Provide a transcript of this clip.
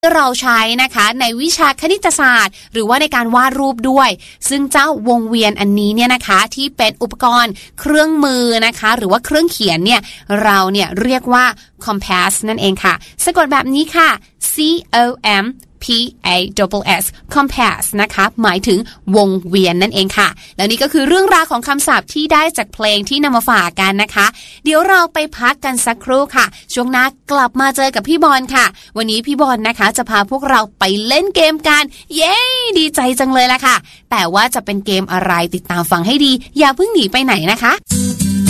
เราใช้นะคะในวิชาคณิตศาสตร์หรือว่าในการวาดรูปด้วยซึ่งเจ้าวงเวียนอันนี้เนี่ยนะคะที่เป็นอุปกรณ์เครื่องมือนะคะหรือว่าเครื่องเขียนเนี่ยเราเนี่ยเรียกว่า compass นั่นเองค่ะสะกดแบบนี้ค่ะ COMPASS compass นะคะหมายถึงวงเวียนนั่นเองค่ะแล้วนี่ก็คือเรื่องราวของคำศัพท์ที่ได้จากเพลงที่นำมาฝากกันนะคะเดี๋ยวเราไปพักกันสักครู่ค่ะช่วงหน้ากลับมาเจอกับพี่บอลค่ะวันนี้พี่บอลนะคะจะพาพวกเราไปเล่นเกมกันเย้ดีใจจังเลยล่ะค่ะแต่ว่าจะเป็นเกมอะไรติดตามฟังให้ดีอย่าเพิ่งหนีไปไหนนะคะ